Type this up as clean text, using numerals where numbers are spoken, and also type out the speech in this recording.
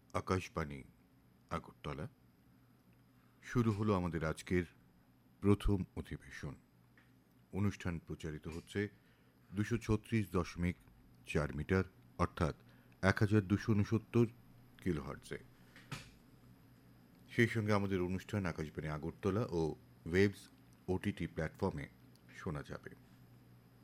আকাশবাণী আগরতলা শুরু হলো আমাদের আজকের প্রথম অধিবেশন। অনুষ্ঠান প্রচারিত হচ্ছে 236.4 মিটার অর্থাৎ 1269 কিলোহার্টজে। সেই সঙ্গে আমাদের অনুষ্ঠান আকাশবাণী আগরতলা ও ওয়েবস ওটিটি প্ল্যাটফর্মে শোনা যাবে।